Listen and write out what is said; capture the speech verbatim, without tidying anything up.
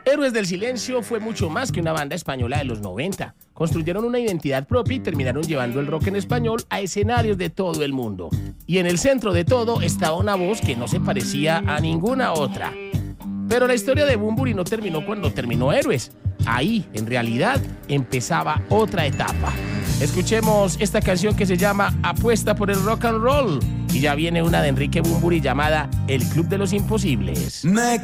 Héroes del Silencio fue mucho más que una banda española de los noventa. Construyeron una identidad propia y terminaron llevando el rock en español a escenarios de todo el mundo. Y en el centro de todo estaba una voz que no se parecía a ninguna otra. Pero la historia de Bunbury no terminó cuando terminó Héroes. Ahí, en realidad, empezaba otra etapa. Escuchemos esta canción que se llama Apuesta por el Rock and Roll. Y ya viene una de Enrique Bunbury llamada El Club de los Imposibles. Me